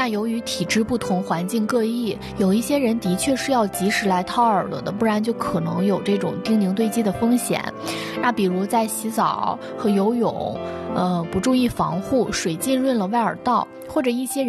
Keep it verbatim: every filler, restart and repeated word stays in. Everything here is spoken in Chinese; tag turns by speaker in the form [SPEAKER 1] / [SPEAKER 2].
[SPEAKER 1] 那由于体质不同，环境各异，有一些人的确是要及时来掏耳朵的，不然就可能有这种叮咛对击的风险。那比如在洗澡和游泳，呃，不注意防护，水浸润了外耳道，或者一些人